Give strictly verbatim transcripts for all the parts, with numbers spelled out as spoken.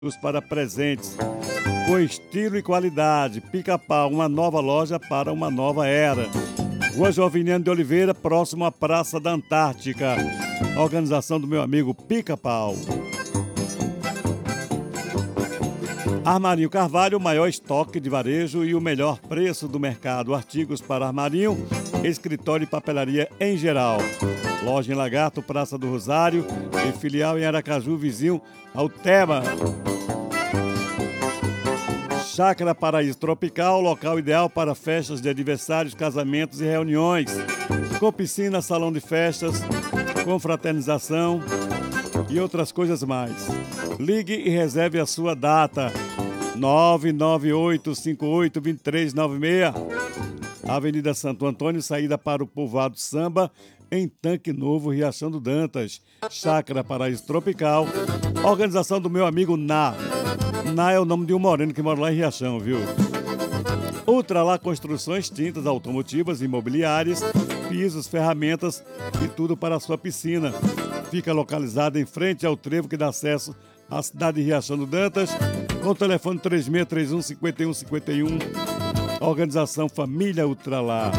para presentes. Com estilo e qualidade, Pica-Pau, uma nova loja para uma nova era. Rua Joviniano de Oliveira, próximo à Praça da Antártica. Organização do meu amigo Pica-Pau. Armarinho Carvalho, o maior estoque de varejo e o melhor preço do mercado. Artigos para armarinho, escritório e papelaria em geral. Loja em Lagarto, Praça do Rosário e filial em Aracaju, vizinho ao Tema. Chácara Paraíso Tropical, local ideal para festas de aniversários, casamentos e reuniões. Com piscina, salão de festas, confraternização e outras coisas mais. Ligue e reserve a sua data. nove nove oito cinco oito dois três nove seis. Avenida Santo Antônio, saída para o Povoado Samba, em Tanque Novo, Riachão do Dantas. Chácara Paraíso Tropical. Organização do meu amigo Ná. Ná é o nome de um moreno que mora lá em Riachão, viu? Ultralá Construções, tintas automotivas, imobiliárias, pisos, ferramentas e tudo para a sua piscina. Fica localizada em frente ao trevo que dá acesso à cidade de Riachão do Dantas, com o telefone três seis três um, cinco um cinco um. Organização Família Ultralá.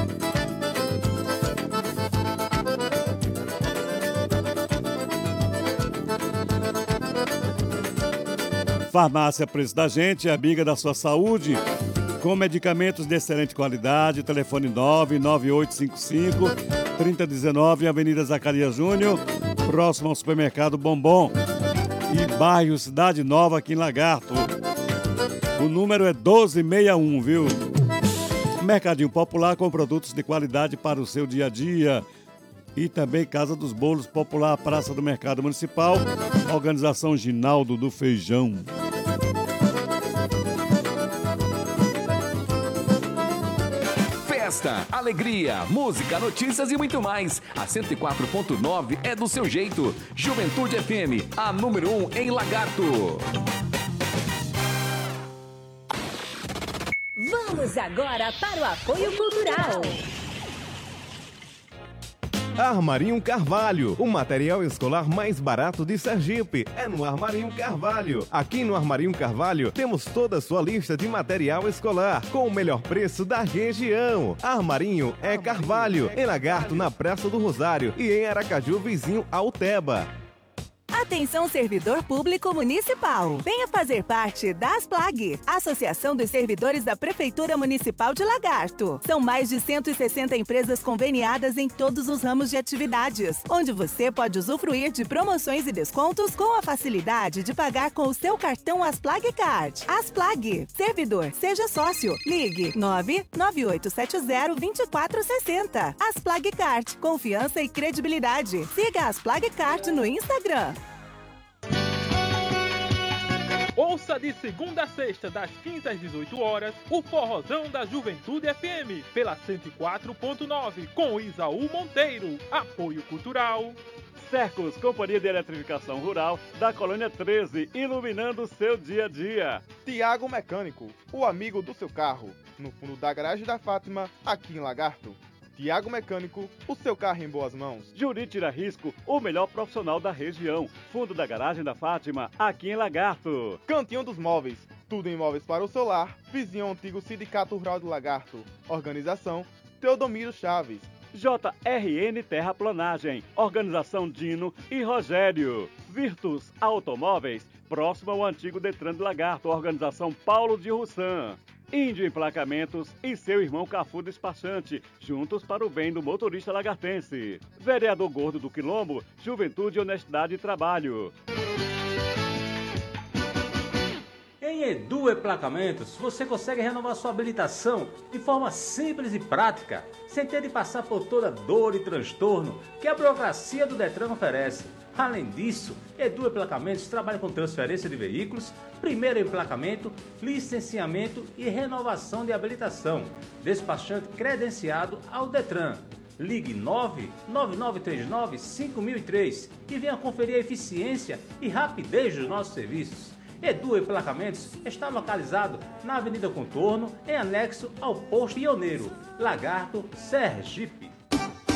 Farmácia Preço da Gente, amiga da sua saúde, com medicamentos de excelente qualidade. Telefone nove nove oito cinco cinco, três zero um nove, Avenida Zacarias Júnior, próximo ao supermercado Bombom. E bairro Cidade Nova, aqui em Lagarto. O número é doze sessenta e um, viu? Mercadinho Popular com produtos de qualidade para o seu dia a dia. E também Casa dos Bolos Popular, Praça do Mercado Municipal. Organização Ginaldo do Feijão. Festa, alegria, música, notícias e muito mais. A cento e quatro ponto nove é do seu jeito. Juventude F M, a número um em Lagarto. Vamos agora para o apoio cultural. Armarinho Carvalho, o material escolar mais barato de Sergipe. É no Armarinho Carvalho. Aqui no Armarinho Carvalho temos toda a sua lista de material escolar com o melhor preço da região. Armarinho é Carvalho, em Lagarto, na Praça do Rosário e em Aracaju, vizinho ao Teba. Atenção, servidor público municipal. Venha fazer parte da ASPLAG, Associação dos Servidores da Prefeitura Municipal de Lagarto. São mais de cento e sessenta empresas conveniadas em todos os ramos de atividades, onde você pode usufruir de promoções e descontos com a facilidade de pagar com o seu cartão ASPLAG Card. ASPLAG. Servidor, seja sócio. Ligue nove nove oito sete zero dois quatro seis zero. ASPLAG Card. Confiança e credibilidade. Siga a ASPLAG Card no Instagram. Ouça de segunda a sexta, das quinze às dezoito horas, o Forrozão da Juventude F M, pela cento e quatro ponto nove, com Isaú Monteiro. Apoio cultural. Cercos, Companhia de Eletrificação Rural da Colônia treze, iluminando o seu dia a dia. Tiago Mecânico, o amigo do seu carro, no fundo da garagem da Fátima, aqui em Lagarto. Tiago Mecânico, o seu carro em boas mãos. Juri Tira Risco, o melhor profissional da região. Fundo da garagem da Fátima, aqui em Lagarto. Cantinho dos Móveis, tudo em móveis para o seu lar. Vizinho ao antigo Sindicato Rural do Lagarto. Organização Teodomiro Chaves. J R N Terraplanagem, Organização Dino e Rogério. Virtus Automóveis, próximo ao antigo Detran de Lagarto. Organização Paulo de Russan. Índio Emplacamentos e seu irmão Cafu Despachante, juntos para o bem do motorista lagartense. Vereador Gordo do Quilombo, Juventude, Honestidade e Trabalho. Em Edu Emplacamentos, você consegue renovar sua habilitação de forma simples e prática, sem ter de passar por toda dor e transtorno que a burocracia do Detran oferece. Além disso, Edu Emplacamentos trabalha com transferência de veículos, primeiro emplacamento, licenciamento e renovação de habilitação. Despachante credenciado ao Detran. Ligue nove nove nove três nove cinco mil e três e venha conferir a eficiência e rapidez dos nossos serviços. Edu Emplacamentos está localizado na Avenida Contorno, em anexo ao Posto Pioneiro, Lagarto, Sergipe.